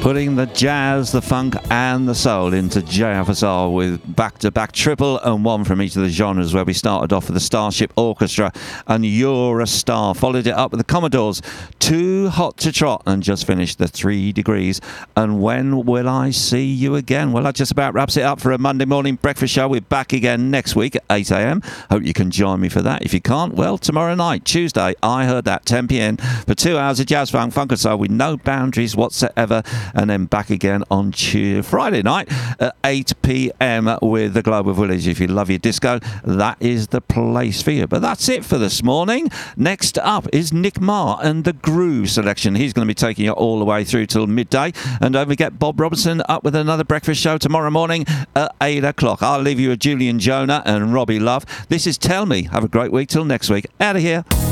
Putting the jazz, the funk and the soul into JFSR with back-to-back triple and one from each of the genres, where we started off with the Starship Orchestra and You're a Star, followed it up with the Commodores, Too Hot to Trot, and just finished the 3 Degrees and When Will I See You Again. Well, that just about wraps it up for a Monday morning breakfast show. We're back again next week at 8 a.m. Hope you can join me for that. If you can't, well, tomorrow night, Tuesday, I Heard That, 10 p.m. for 2 hours of jazz, funk and soul with no boundaries whatsoever. And then back again on Friday night at 8 p.m. with the Global Village. If you love your disco, that is the place for you. But that's it for this morning. Next up is Nick Marr and the Groove Selection. He's going to be taking you all the way through till midday. And don't forget Bob Robinson up with another breakfast show tomorrow morning at 8 o'clock. I'll leave you with Julian Jonah and Robbie Love. This is Tell Me. Have a great week till next week. Out of here.